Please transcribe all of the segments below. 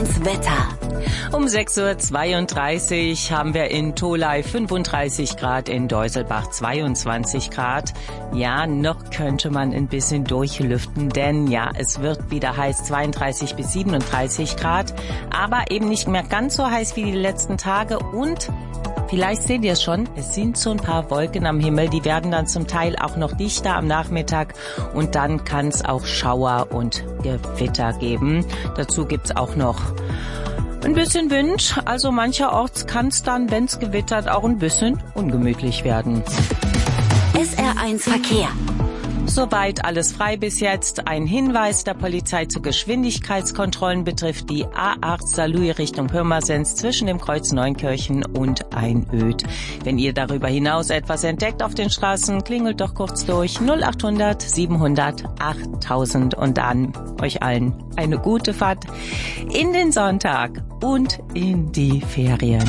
SR1 Wetter. Um 6:32 Uhr haben wir in Tholey 35 Grad, in Deuselbach 22 Grad. Ja, noch könnte man ein bisschen durchlüften, denn ja, es wird wieder heiß, 32 bis 37 Grad. Aber eben nicht mehr ganz so heiß wie die letzten Tage und vielleicht seht ihr es schon, es sind so ein paar Wolken am Himmel, die werden dann zum Teil auch noch dichter am Nachmittag und dann kann es auch Schauer und Gewitter geben. Dazu gibt's auch noch ein bisschen Wind, also mancherorts kann es dann, wenn es gewittert, auch ein bisschen ungemütlich werden. SR1 Verkehr. Soweit alles frei bis jetzt. Ein Hinweis der Polizei zu Geschwindigkeitskontrollen betrifft die A8 Saarlouis Richtung Pirmasens zwischen dem Kreuz Neunkirchen und Einöd. Wenn ihr darüber hinaus etwas entdeckt auf den Straßen, klingelt doch kurz durch 0800 700 8000 und dann euch allen eine gute Fahrt in den Sonntag und in die Ferien.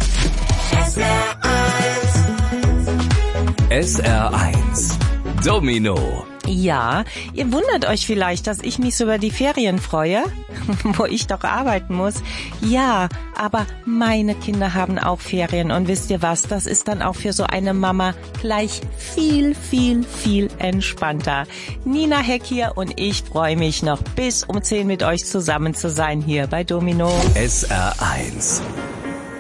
SR1 Domino. Ja, ihr wundert euch vielleicht, dass ich mich so über die Ferien freue, wo ich doch arbeiten muss. Ja, aber meine Kinder haben auch Ferien und wisst ihr was, das ist dann auch für so eine Mama gleich viel, viel, viel entspannter. Nina Heck hier und ich freue mich noch bis um 10 mit euch zusammen zu sein hier bei Domino. SR1